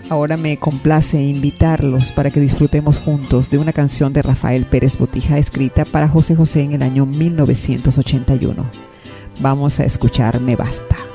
Ahora me complace invitarlos para que disfrutemos juntos de una canción de Rafael Pérez Botija escrita para José José en el año 1981. Vamos a escuchar Me Basta.